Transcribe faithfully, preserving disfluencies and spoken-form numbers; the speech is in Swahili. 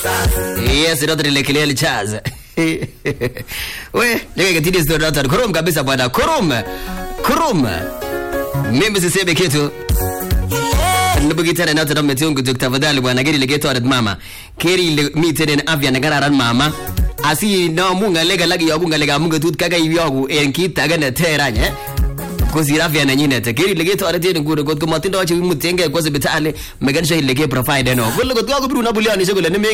Yes, ndio ile kelele chaza. We, leo kitidi sio ndio kurum kabisa bwana. Kurum. Kurum. Mimi sisebe kitu. Nubugitana na tata metungu tafadhali bwana gari legeto arat mama. Keri mitene afya na gararan mama. Asi no munga lega lagi yogu ngalega munga tut kaga yogu en kita gana teranya. Kusira afya na nyine te keri legeto arat ni ngure kot ko matindo achi mutenge kwa hospitali meganisha ilege provide no. Kullo kot ko bru na buliani shogole